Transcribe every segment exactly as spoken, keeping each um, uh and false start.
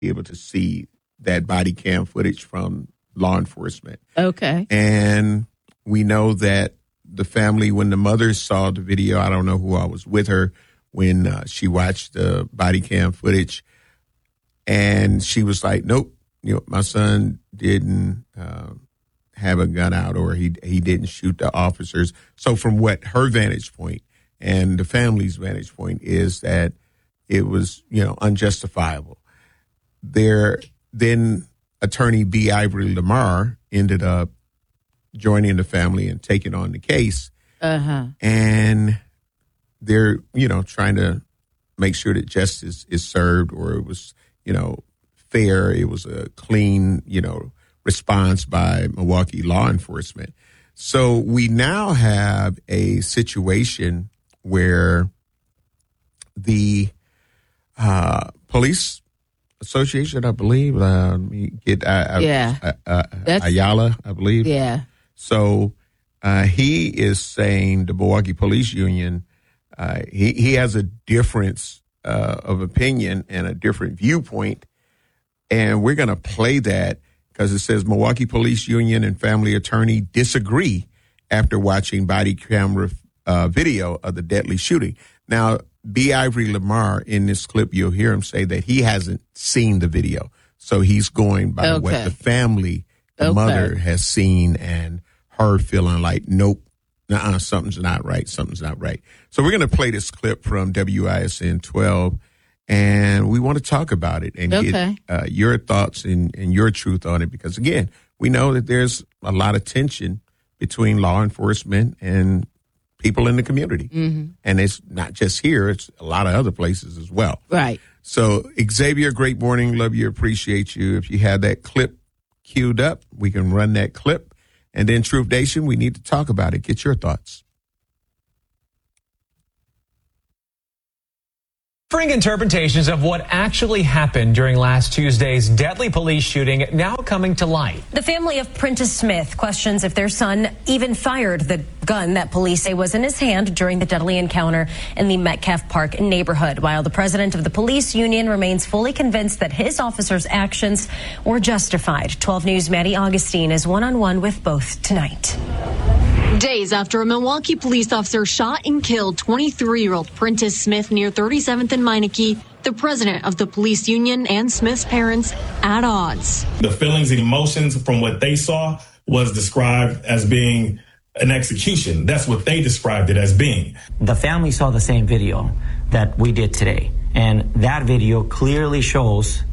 able to see that body cam footage from law enforcement. Okay. And we know that the family, when the mother saw the video, I don't know who I was with her when uh, she watched the body cam footage, and she was like, nope, you know, my son didn't uh, have a gun out, or he he didn't shoot the officers. So from what her vantage point and the family's vantage point is, that it was, you know, unjustifiable. There, then attorney B. Ivory Lamar ended up joining the family and taking on the case. Uh-huh. And they're, you know, trying to make sure that justice is served, or it was, you know, fair. It was a clean, you know, response by Milwaukee law enforcement. So we now have a situation where the uh, police association, I believe, uh, let me get uh, yeah. uh, uh, Ayala, I believe. Yeah. So uh, he is saying, the Milwaukee Police Union, uh, he, he has a difference uh, of opinion and a different viewpoint. And we're going to play that because it says Milwaukee Police Union and family attorney disagree after watching body camera uh, video of the deadly shooting. Now, B. Ivory Lamar, in this clip, you'll hear him say that he hasn't seen the video. So he's going by okay. what the family, the okay. mother, has seen, and her feeling like, nope, nuh-uh, something's not right, something's not right. So we're going to play this clip from W I S N twelve, and we want to talk about it and okay. get uh, your thoughts and, and your truth on it. Because, again, we know that there's a lot of tension between law enforcement and people in the community. Mm-hmm. And it's not just here, it's a lot of other places as well. Right. So, Xavier, great morning. Love you, appreciate you. If you have that clip queued up, we can run that clip. And then, Truth Nation, we need to talk about it. Get your thoughts. Differing interpretations of what actually happened during last Tuesday's deadly police shooting now coming to light. The family of Prentice Smith questions if their son even fired the gun that police say was in his hand during the deadly encounter in the Metcalf Park neighborhood, while the president of the police union remains fully convinced that his officers' actions were justified. twelve News' Maddie Augustine is one-on-one with both tonight. Days after a Milwaukee police officer shot and killed twenty-three-year-old Prentice Smith near thirty-seventh and Meineke, the president of the police union and Smith's parents at odds. The feelings and emotions from what they saw was described as being an execution. That's what they described it as being. The family saw the same video that we did today, and that video clearly shows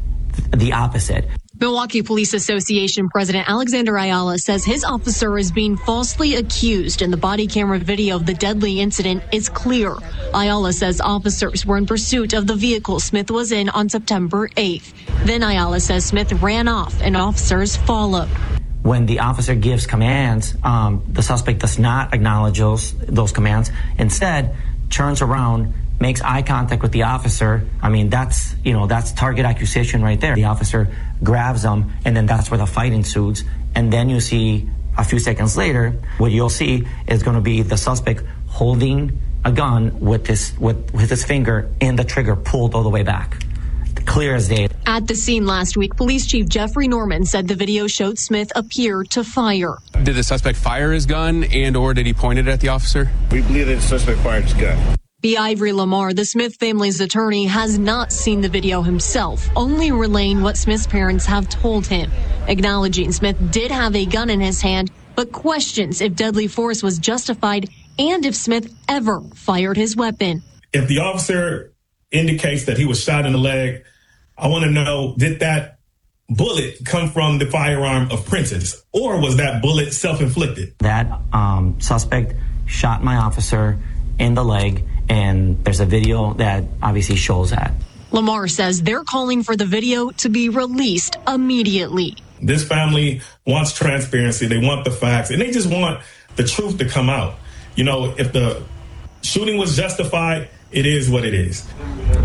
the opposite. Milwaukee Police Association President Alexander Ayala says his officer is being falsely accused, and the body camera video of the deadly incident is clear. Ayala says officers were in pursuit of the vehicle Smith was in on September eighth. Then Ayala says Smith ran off and officers followed. When the officer gives commands, um, the suspect does not acknowledge those, those commands. Instead, turns around, makes eye contact with the officer. I mean, that's, you know, that's target accusation right there. The officer grabs him, and then that's where the fight ensues. And then you see a few seconds later, what you'll see is going to be the suspect holding a gun with his, with, with his finger in the trigger pulled all the way back. Clear as day. At the scene last week, Police Chief Jeffrey Norman said the video showed Smith appear to fire. Did the suspect fire his gun, and or did he point it at the officer? We believe that the suspect fired his gun. B. Ivory Lamar, the Smith family's attorney, has not seen the video himself, only relaying what Smith's parents have told him, acknowledging Smith did have a gun in his hand, but questions if deadly force was justified and if Smith ever fired his weapon. If the officer indicates that he was shot in the leg, I want to know, did that bullet come from the firearm of Prentice, or was that bullet self-inflicted? That um, suspect shot my officer in the leg, and there's a video that obviously shows that. Lamar says they're calling for the video to be released immediately. This family wants transparency. They want the facts, and they just want the truth to come out. You know, if the shooting was justified, it is what it is.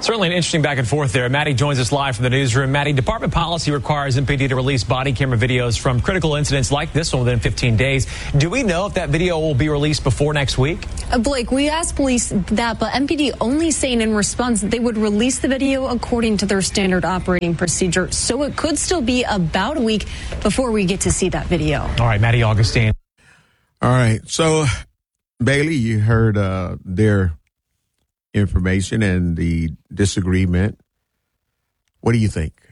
Certainly an interesting back and forth there. Maddie joins us live from the newsroom. Maddie, department policy requires M P D to release body camera videos from critical incidents like this one within fifteen days. Do we know if that video will be released before next week? Uh, Blake, we asked police that, but M P D only saying in response that they would release the video according to their standard operating procedure. So it could still be about a week before we get to see that video. All right, Maddie Augustine. All right. So, Bailey, you heard uh, their information and the disagreement. What do you think?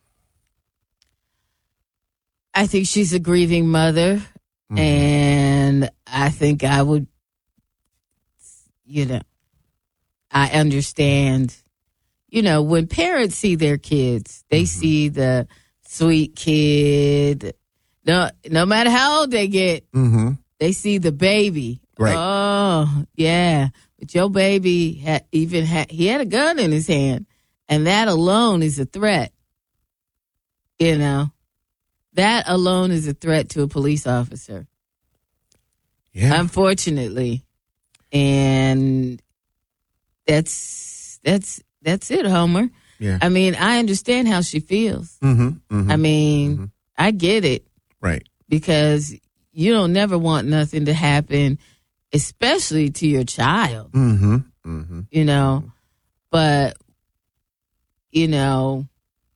I think she's a grieving mother, mm-hmm. and I think I would, you know, I understand, you know, when parents see their kids, they mm-hmm. see the sweet kid. No, no matter how old they get, mm-hmm. they see the baby. Right. Oh, yeah. But your baby had even had, he had a gun in his hand, and that alone is a threat. You know, that alone is a threat to a police officer. Yeah. Unfortunately. And that's, that's, that's it, Homer. Yeah. I mean, I understand how she feels. Mm-hmm. Mm-hmm. I mean, mm-hmm. I get it. Right. Because you don't never want nothing to happen, especially to your child, mm-hmm, mm-hmm, you know, mm-hmm. but, you know,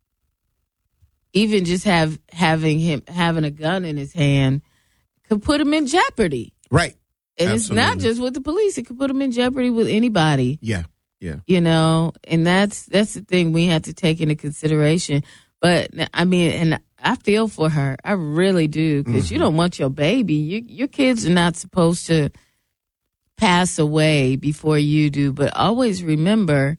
even just have having him having a gun in his hand could put him in jeopardy. Right. And Absolutely. It's not just with the police. It could put him in jeopardy with anybody. Yeah. Yeah. You know, and that's, that's the thing we have to take into consideration. But I mean, and I feel for her. I really do. Because mm-hmm. you don't want your baby. You, your kids are not supposed to pass away before you do, but always remember,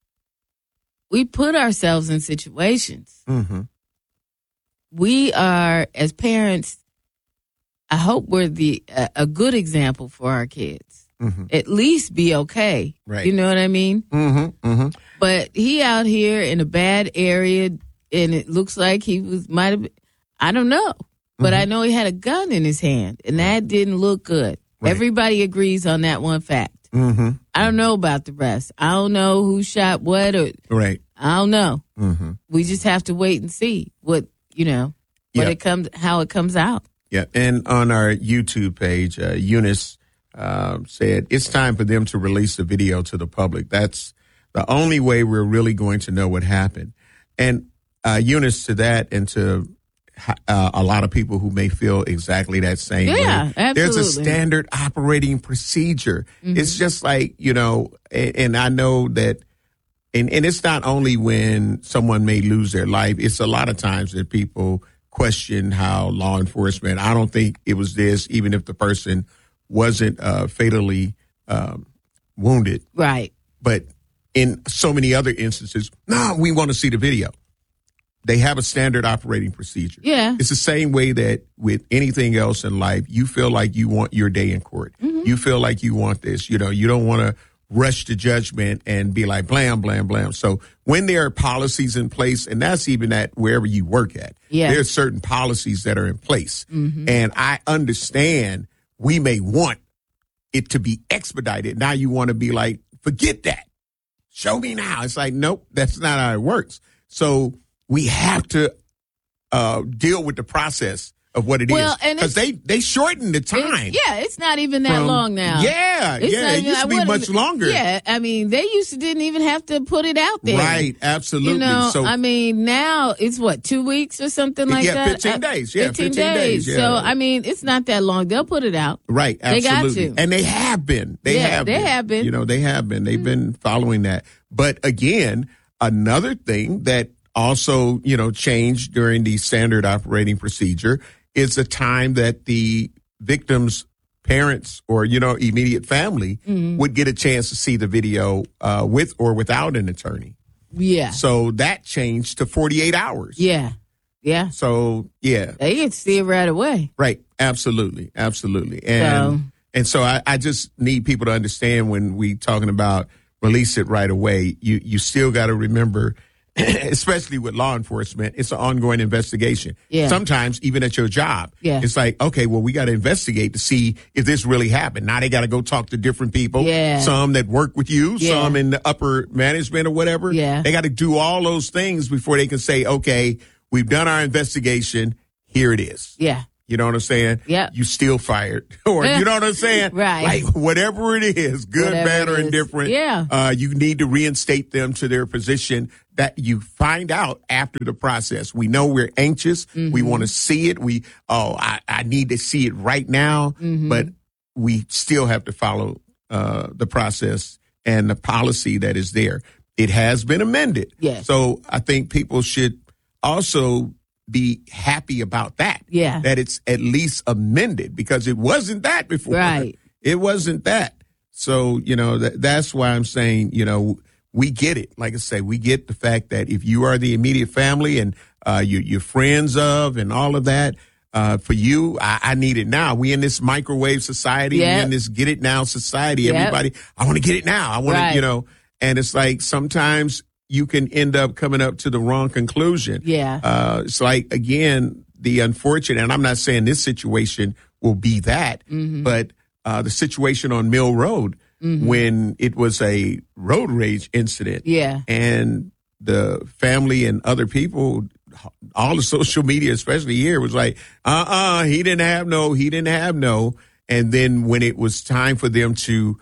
we put ourselves in situations. Mm-hmm. We are, as parents, I hope we're the a, a good example for our kids. Mm-hmm. At least be okay. Right. You know what I mean? Mm-hmm. Mm-hmm. But he out here in a bad area, and it looks like he was might have been, I don't know, but mm-hmm. I know he had a gun in his hand, and that didn't look good. Right. Everybody agrees on that one fact. Mm-hmm. I don't know about the rest. I don't know who shot what, or right. I don't know. Mm-hmm. We just have to wait and see what you know, what yep. it comes, how it comes out. Yeah, and on our YouTube page, uh, Eunice uh, said it's time for them to release the video to the public. That's the only way we're really going to know what happened. And uh, Eunice, to that, and to Uh, a lot of people who may feel exactly that same yeah, way. Absolutely. There's a standard operating procedure. Mm-hmm. It's just like, you know, and, and I know that, and, and it's not only when someone may lose their life, it's a lot of times that people question how law enforcement, I don't think it was this, even if the person wasn't uh, fatally um, wounded. Right. But in so many other instances, no, we want to see the video. They have a standard operating procedure. Yeah. It's the same way that with anything else in life, you feel like you want your day in court. Mm-hmm. You feel like you want this. You know, you don't want to rush to judgment and be like, blam, blam, blam. So when there are policies in place, and that's even at wherever you work at, yeah. there are certain policies that are in place. Mm-hmm. And I understand we may want it to be expedited. Now you want to be like, forget that. Show me now. It's like, nope, that's not how it works. So we have to uh, deal with the process of what it well, is. Because they, they shortened the time. It, yeah, it's not even that from, long now. Yeah, it's yeah. It even, used to be much longer. Yeah, I mean, they used to didn't even have to put it out there. Right, absolutely. You know, so, I mean, now it's what, two weeks or something like yeah, that? fifteen days. Yeah, fifteen, fifteen days. days. Yeah. So, I mean, it's not that long. They'll put it out. Right, absolutely. They got to. And they have been. They yeah, have they been. have been. You know, they have been. They've mm-hmm. been following that. But again, another thing that also, you know, changed during the standard operating procedure is the time that the victim's parents or, you know, immediate family mm-hmm. would get a chance to see the video uh, with or without an attorney. Yeah. So that changed to forty-eight hours. Yeah. Yeah. So, yeah. They get to see it right away. Right. Absolutely. Absolutely. And so, and so I, I just need people to understand when we talking about release it right away, you, you still got to remember, especially with law enforcement, it's an ongoing investigation. Yeah. Sometimes even at your job, yeah. it's like, okay, well, we got to investigate to see if this really happened. Now they got to go talk to different people, yeah. some that work with you, yeah. some in the upper management or whatever. Yeah. They got to do all those things before they can say, okay, we've done our investigation. Here it is. Yeah. You know what I'm saying? Yeah. You still fired. Or you know what I'm saying? Right. Like whatever it is, good, Whatever bad, or it is. indifferent. Yeah. Uh, you need to reinstate them to their position that you find out after the process. We know we're anxious. Mm-hmm. We want to see it. We, oh, I, I need to see it right now. Mm-hmm. But we still have to follow uh, the process and the policy that is there. It has been amended. Yes. So I think people should also be happy about that. Yeah. That it's at least amended, because it wasn't that before. Right. It wasn't that. So, you know, that, that's why I'm saying, you know, we get it. Like I say, we get the fact that if you are the immediate family and uh, you, you're friends of and all of that, uh, for you, I, I need it now. We in this microwave society. Yep. We in this get it now society. Yep. Everybody, I want to get it now. I want Right. to, you know, and it's like sometimes you can end up coming up to the wrong conclusion. Yeah. Uh, it's like, again, the unfortunate, and I'm not saying this situation will be that, Mm-hmm. but uh, the situation on Mill Road, Mm-hmm. when it was a road rage incident. Yeah. And the family and other people, all the social media, especially here, was like, uh-uh, he didn't have no, he didn't have no. And then when it was time for them to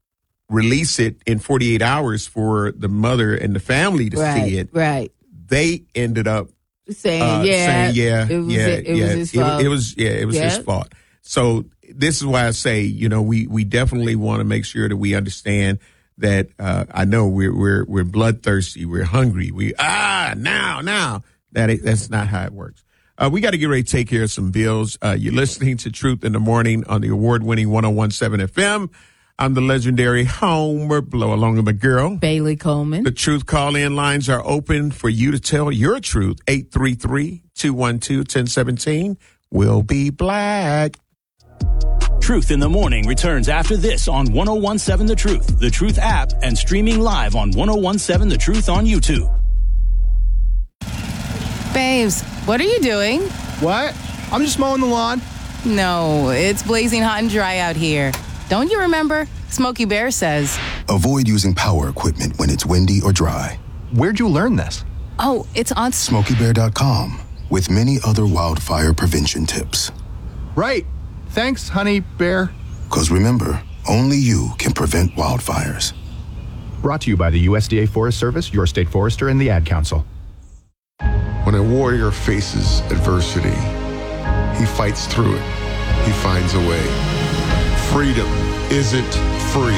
release it in forty-eight hours for the mother and the family to Right. see it, Right. they ended up Saying, uh, yeah. saying, yeah, It was, yeah, it, it yeah. was his It, fault. it was, yeah, it was his Yep. fault. So this is why I say, you know, we, we definitely want to make sure that we understand that, uh, I know we're, we're, we're bloodthirsty. We're hungry. We, ah, now, now that it, that's not how it works. Uh, we got to get ready to take care of some bills. Uh, you're listening to Truth in the Morning on the award winning one oh one point seven F M. I'm the legendary Homer Blow, along with my girl, Bailey Coleman. The Truth call-in lines are open for you to tell your truth. eight three three, two one two, one oh one seven. We'll be black. Truth in the Morning returns after this on one oh one point seven The Truth, The Truth app, and streaming live on one oh one point seven The Truth on YouTube. Babes, what are you doing? What? I'm just mowing the lawn. No, it's blazing hot and dry out here. Don't you remember? Smokey Bear says, avoid using power equipment when it's windy or dry. Where'd you learn this? oh, it's on Smokey Bear dot com, with many other wildfire prevention tips. Right. Thanks, honey bear. Because remember, only you can prevent wildfires. Brought to you by the U S D A Forest Service, your state forester, and the Ad Council. When a warrior faces adversity, he fights through it. He finds a way. Freedom isn't free.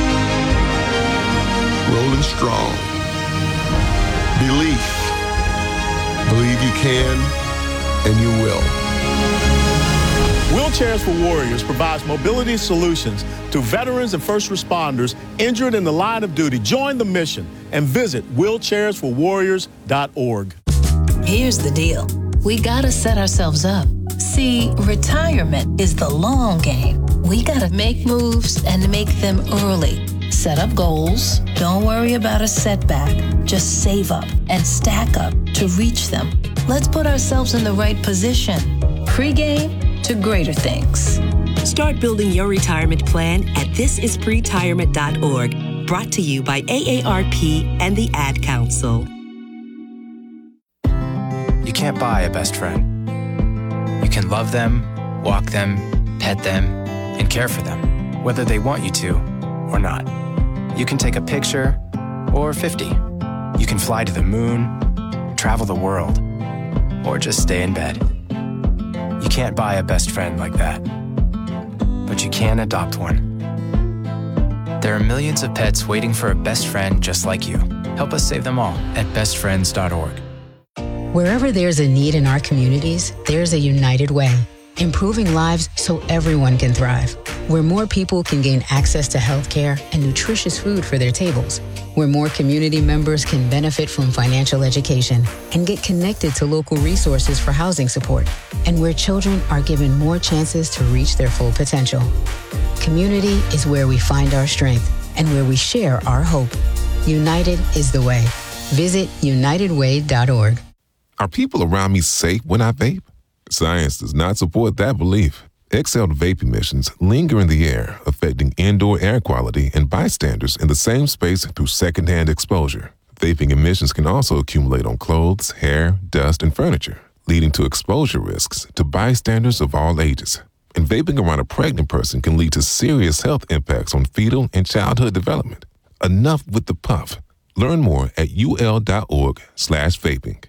Rolling strong. Belief. Believe you can, and you will. Wheelchairs for Warriors provides mobility solutions to veterans and first responders injured in the line of duty. Join the mission and visit wheelchairs for warriors dot org. Here's the deal. We gotta set ourselves up. See, retirement is the long game. We gotta make moves and make them early. Set up goals. Don't worry about a setback. Just save up and stack up to reach them. Let's put ourselves in the right position. Pre-game to greater things. Start building your retirement plan at this is pretirement dot org. Brought to you by A A R P and the Ad Council. You can't buy a best friend. You can love them, walk them, pet them, and care for them, whether they want you to or not. You can take a picture or fifty. You can fly to the moon, travel the world, or just stay in bed. You can't buy a best friend like that, but you can adopt one. There are millions of pets waiting for a best friend just like you. Help us save them all at best friends dot org. Wherever there's a need in our communities, there's a United Way, improving lives so everyone can thrive. Where more people can gain access to healthcare and nutritious food for their tables. Where more community members can benefit from financial education and get connected to local resources for housing support. And where children are given more chances to reach their full potential. Community is where we find our strength and where we share our hope. United is the way. Visit united way dot org. Are people around me safe when I vape? Science does not support that belief. Exhaled vape emissions linger in the air, affecting indoor air quality and bystanders in the same space through secondhand exposure. Vaping emissions can also accumulate on clothes, hair, dust, and furniture, leading to exposure risks to bystanders of all ages. And vaping around a pregnant person can lead to serious health impacts on fetal and childhood development. Enough with the puff. Learn more at ul.org slash vaping.